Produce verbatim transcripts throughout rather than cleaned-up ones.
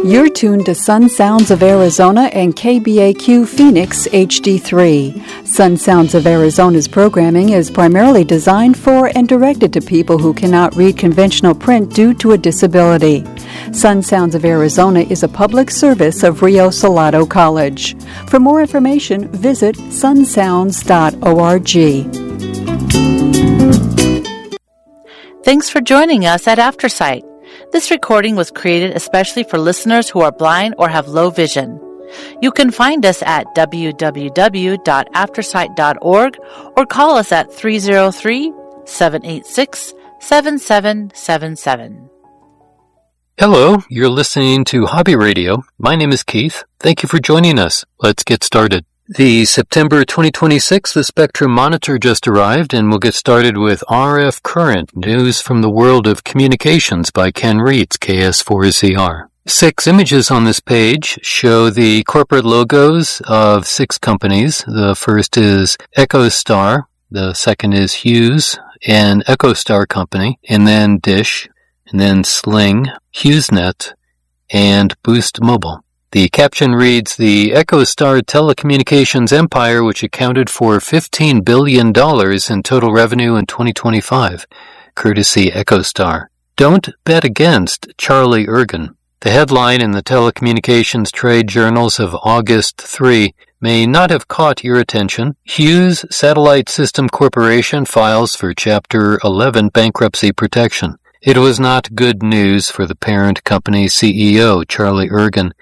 You're tuned to Sun Sounds of Arizona and K B A Q Phoenix H D three. Sun Sounds of Arizona's programming is primarily designed for and directed to people who cannot read conventional print due to a disability. Sun Sounds of Arizona is a public service of Rio Salado College. For more information, visit sun sounds dot org. Thanks for joining us at AfterSight. This recording was created especially for listeners who are blind or have low vision. You can find us at w w w dot aftersight dot org or call us at three oh three, seven eight six, seven seven seven seven. Hello, you're listening to Hobby Radio. My name is Keith. Thank you for joining us. Let's get started. The September twenty twenty-six The Spectrum Monitor just arrived, and we'll get started with R F Current, news from the world of communications by Ken Reitz, K S four Z R. Six images on this page show the corporate logos of six companies. The first is EchoStar, the second is Hughes, an EchoStar company, and then Dish, and then Sling, HughesNet, and Boost Mobile. The caption reads, "The EchoStar telecommunications empire, which accounted for fifteen billion dollars in total revenue in twenty twenty-five, courtesy EchoStar. Don't bet against Charlie Ergen." The headline in the Telecommunications Trade Journals of August third may not have caught your attention. Hughes Satellite System Corporation files for Chapter eleven bankruptcy protection. It was not good news for the parent company's C E O, Charlie Ergen,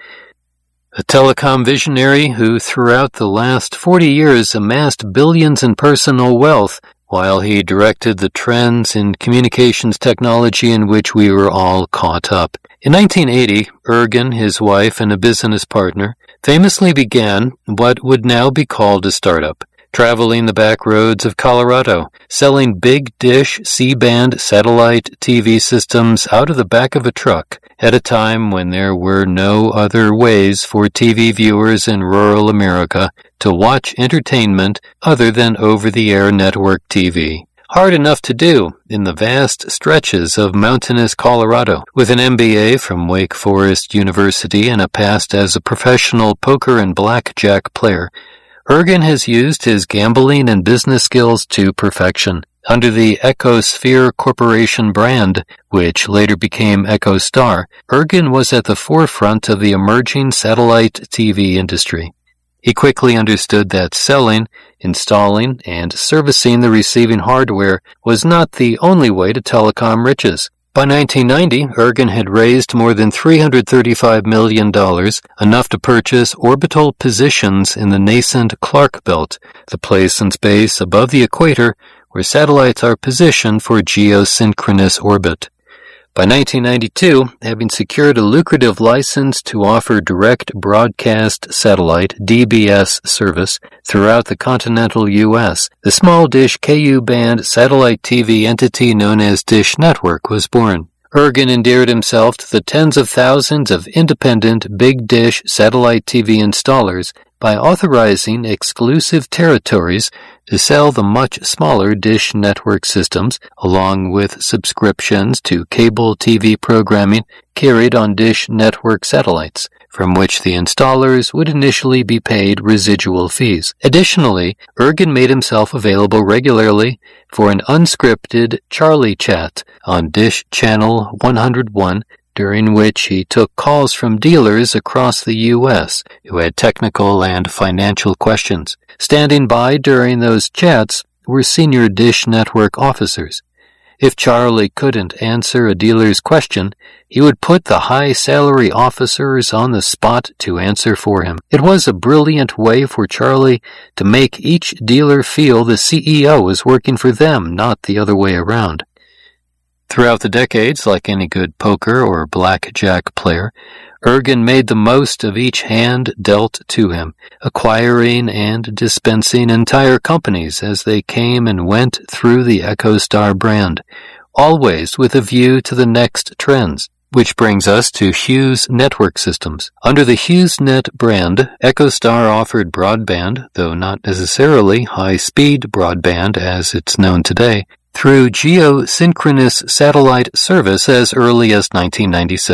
a telecom visionary who throughout the last forty years amassed billions in personal wealth while he directed the trends in communications technology in which we were all caught up. In nineteen eighty, Ergen, his wife, and a business partner famously began what would now be called a startup, traveling the back roads of Colorado, selling big dish C-band satellite T V systems out of the back of a truck at a time when there were no other ways for T V viewers in rural America to watch entertainment other than over-the-air network T V. Hard enough to do in the vast stretches of mountainous Colorado. With an M B A from Wake Forest University and a past as a professional poker and blackjack player, Ergen has used his gambling and business skills to perfection. Under the Echosphere Corporation brand, which later became EchoStar, Ergen was at the forefront of the emerging satellite T V industry. He quickly understood that selling, installing, and servicing the receiving hardware was not the only way to telecom riches. By nineteen ninety, Ergen had raised more than three hundred thirty-five million dollars, enough to purchase orbital positions in the nascent Clark Belt, the place in space above the equator where satellites are positioned for geosynchronous orbit. By nineteen ninety-two, having secured a lucrative license to offer direct broadcast satellite D B S service throughout the continental U S, the small dish K U-band satellite T V entity known as Dish Network was born. Ergen endeared himself to the tens of thousands of independent big dish satellite T V installers by authorizing exclusive territories to sell the much smaller Dish Network systems, along with subscriptions to cable T V programming carried on Dish Network satellites, from which the installers would initially be paid residual fees. Additionally, Ergen made himself available regularly for an unscripted Charlie Chat on Dish Channel one oh one, during which he took calls from dealers across the U S who had technical and financial questions. Standing by during those chats were senior Dish Network officers. If Charlie couldn't answer a dealer's question, he would put the high-salary officers on the spot to answer for him. It was a brilliant way for Charlie to make each dealer feel the C E O was working for them, not the other way around. Throughout the decades, like any good poker or blackjack player, Ergen made the most of each hand dealt to him, acquiring and dispensing entire companies as they came and went through the EchoStar brand, always with a view to the next trends. Which brings us to Hughes Network Systems. Under the HughesNet brand, EchoStar offered broadband, though not necessarily high-speed broadband as it's known today, through geosynchronous satellite service as early as nineteen ninety-six.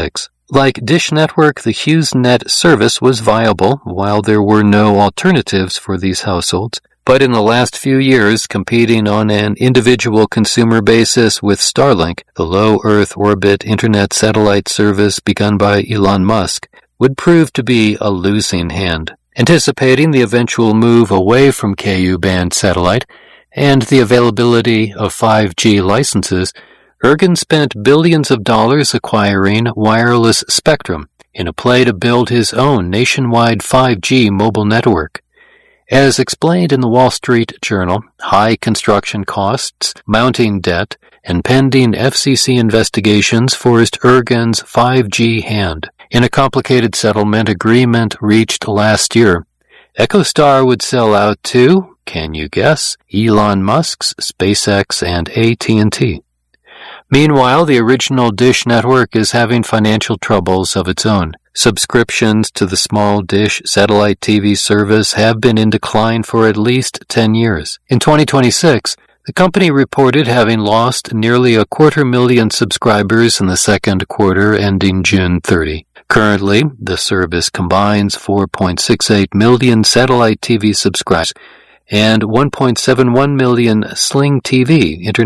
Like Dish Network, the HughesNet service was viable while there were no alternatives for these households. But in the last few years, competing on an individual consumer basis with Starlink, the low Earth orbit internet satellite service begun by Elon Musk, would prove to be a losing hand. Anticipating the eventual move away from Ku band satellite and the availability of five G licenses, Ergen spent billions of dollars acquiring wireless spectrum in a play to build his own nationwide five G mobile network. As explained in the Wall Street Journal, high construction costs, mounting debt, and pending F C C investigations forced Ergen's five G hand. In a complicated settlement agreement reached last year, EchoStar would sell out to, can you guess, Elon Musk's SpaceX and A T and T. Meanwhile, the original Dish Network is having financial troubles of its own. Subscriptions to the small Dish satellite T V service have been in decline for at least ten years. In twenty twenty-six, the company reported having lost nearly a quarter million subscribers in the second quarter ending June thirtieth. Currently, the service combines four point six eight million satellite T V subscribers and one point seven one million Sling T V internet